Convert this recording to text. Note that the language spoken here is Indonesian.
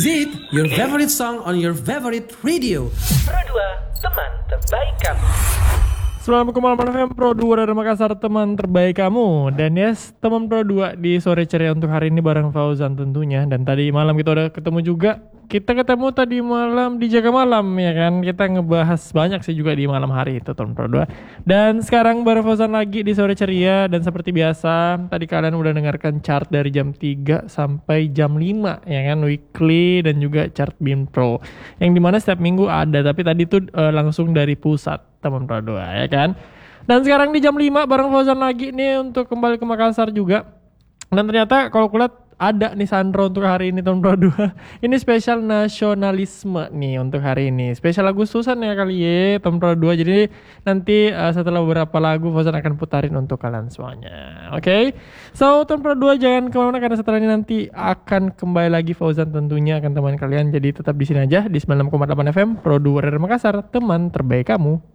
Zit, your favorite song on your favorite radio. Pro 2, teman terbaik kamu. Assalamualaikum warahmatullahi wabarakatuh. Pro 2 dari Makassar, teman terbaik kamu. Dan yes, teman Pro 2 di sore ceria untuk hari ini bareng Fauzan tentunya. Dan tadi malam kita udah ketemu juga. Kita ketemu tadi malam di Jaga Malam ya kan. Kita ngebahas banyak sih juga di malam hari itu teman Pro 2. Dan sekarang bareng Fauzan lagi di sore ceria. Dan seperti biasa, tadi kalian udah dengarkan chart dari jam 3 sampai jam 5 ya kan, weekly dan juga chart BIN Pro. Yang dimana setiap minggu ada, tapi tadi tuh langsung dari pusat teman Pro 2 ya kan. Dan sekarang di jam 5 bareng Fauzan lagi nih untuk kembali ke Makassar juga. Dan ternyata kalau kulihat ada nih Sandro untuk hari ini teman Pro 2. Ini spesial nasionalisme nih untuk hari ini. Spesial Agustusan ya kali ya teman Pro 2. Jadi nanti setelah beberapa lagu Fauzan akan putarin untuk kalian semuanya. Oke. So teman Pro 2 jangan kemana-mana karena setelah ini nanti akan kembali lagi Fauzan tentunya akan teman kalian. Jadi tetap di sini aja di 96,8 FM Pro 2 dari Makassar, teman terbaik kamu.